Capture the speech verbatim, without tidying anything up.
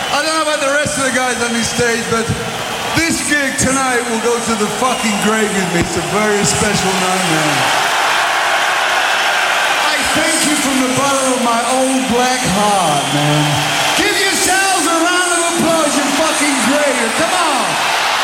I don't know about the rest of the guys on this stage, but this gig tonight will go to the fucking grave with me. It's a very special night, man. I thank you from the bottom of my old black heart.